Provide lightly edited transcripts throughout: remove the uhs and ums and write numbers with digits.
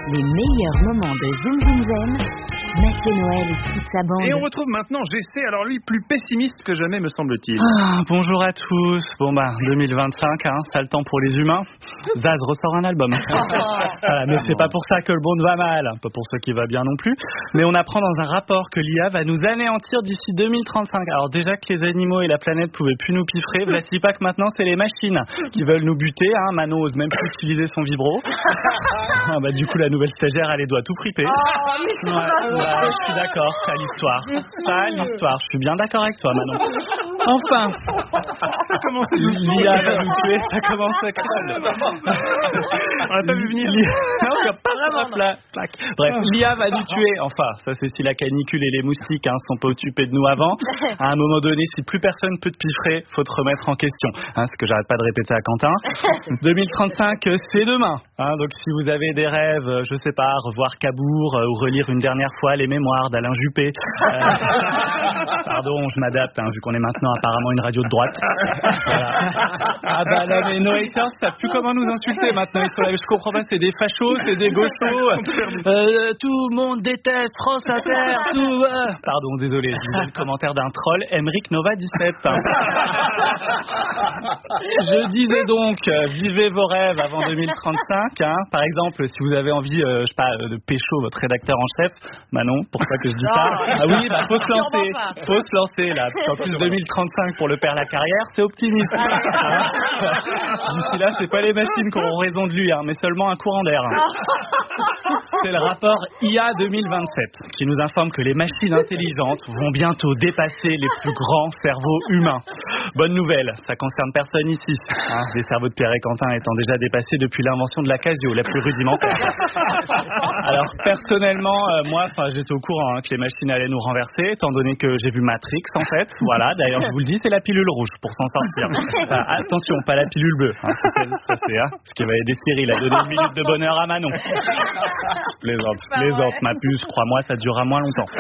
Les meilleurs moments de Zoom Zoom Zen, Mathieu Noël et toute sa bande. Et on retrouve maintenant GC, alors lui, plus pessimiste que jamais, me semble-t-il. Bonjour à tous. 2025, ça le temps pour les humains. Zaz ressort un album. Voilà, mais c'est pas pour ça que le monde va mal, pas pour ceux qui va bien non plus. Mais on apprend dans un rapport que l'IA va nous anéantir d'ici 2035. Alors déjà que les animaux et la planète pouvaient plus nous piffrer, voici pas que maintenant c'est les machines qui veulent nous buter. Manon ose même plus utiliser son vibro. Du coup la nouvelle stagiaire elle doit tout friper. Je suis d'accord, ça l'histoire. Je suis bien d'accord avec toi Manon. Enfin, ça commence l'IA va nous tuer, ça commence à crier. On l'a pas vu venir. Bref, l'IA va nous tuer. Enfin, ça c'est si la canicule et les moustiques sont pas occupés de nous avant. À un moment donné, si plus personne peut te piffrer, faut te remettre en question. Ce que j'arrête pas de répéter à Quentin. 2035, c'est demain. Donc si vous avez des rêves, je sais pas, revoir Cabourg ou relire une dernière fois les mémoires d'Alain Juppé. Pardon, je m'adapte, vu qu'on est maintenant apparemment une radio de droite. Voilà. Là, mais nos haters savent plus comment nous insulter maintenant. Ils sont là, je comprends pas, c'est des fachos, c'est des gauchos. Tout le monde déteste France Inter, tout. Pardon, désolé, je lisais le commentaire d'un troll, Emeric Nova 17. Je disais donc, vivez vos rêves avant 2035. Par exemple, si vous avez envie, je sais pas, de pécho votre rédacteur en chef, Manon, pourquoi que je dis ça? Faut se lancer là, parce qu'en plus 2035 pour le père la carrière, c'est optimiste. D'ici là, c'est pas les machines qui auront raison de lui, mais seulement un courant d'air. C'est le rapport IA 2027 qui nous informe que les machines intelligentes vont bientôt dépasser les plus grands cerveaux humains. Bonne nouvelle, ça concerne personne ici. Les cerveaux de Pierre et Quentin étant déjà dépassés depuis l'invention de la Casio, la plus rudimentaire. Alors personnellement, moi, j'étais au courant que les machines allaient nous renverser, étant donné que j'ai vu Matrix en fait. Voilà, d'ailleurs je vous le dis, c'est la pilule rouge pour s'en sortir. Attention, pas la pilule bleue. Ça c'est ce qui va aider Cyril à donner une minute de bonheur à Manon. Je plaisante, ma puce, crois-moi, ça durera moins longtemps.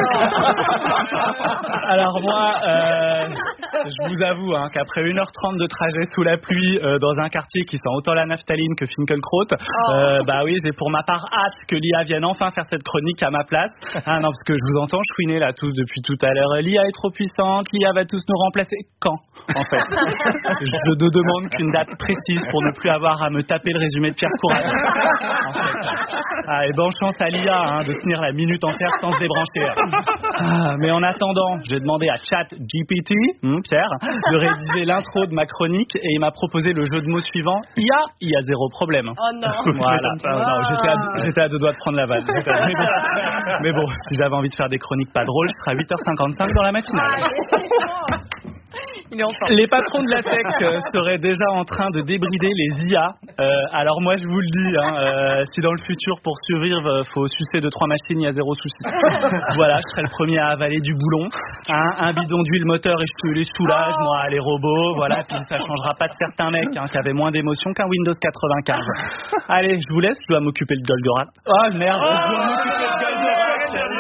Alors moi, je vous avoue qu'après 1h30 de trajet sous la pluie dans un quartier qui sent autant la naphtaline que Finkielkraut, oui, j'ai pour ma part hâte que l'IA vienne enfin faire cette chronique à ma place. Non, parce que je vous entends chouiner là tous depuis tout à l'heure. L'IA est trop puissante, l'IA va tous nous remplacer. Quand, en fait? Je ne demande qu'une date précise pour ne plus avoir à me taper le résumé de Pierre Courage. En fait. Et bonne chance à l'IA de tenir la minute entière sans se débrancher. Mais en attendant, j'ai demandé à ChatGPT, Pierre, de rédiger l'intro de ma chronique et il m'a proposé le jeu de mots suivant. IA, il y a zéro problème. Oh non. Voilà. Non, j'étais à deux doigts de prendre la vanne. Mais bon, si j'avais envie de faire des chroniques pas drôles, je serai à 8h55 dans la matinale. Les patrons de la tech seraient déjà en train de débrider les IA. Alors moi je vous le dis, si dans le futur pour survivre faut sucer 2-3 machines, il y a zéro souci. Voilà, je serai le premier à avaler du boulon. Un bidon d'huile moteur et je te les soulage, moi les robots, voilà, puis ça changera pas de certains mecs qui avaient moins d'émotion qu'un Windows 95. Allez, je vous laisse, je dois m'occuper de Goldorak. Oh merde, je dois m'occuper de Goldorak.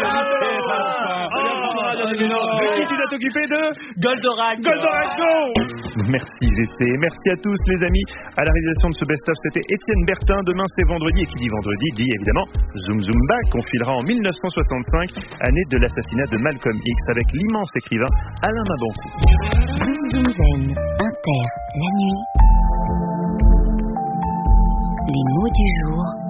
Tu dois t'occuper de Goldorak. Goldorak Go. Merci GC, merci à tous les amis. À la réalisation de ce best-of, c'était Étienne Bertin. Demain c'est vendredi et qui dit vendredi dit évidemment Zoom Zoom Back. On filera en 1965, année de l'assassinat de Malcolm X avec l'immense écrivain Alain Mabankou. Zoom Zoom Zen, Inter, la nuit. Les mots du jour.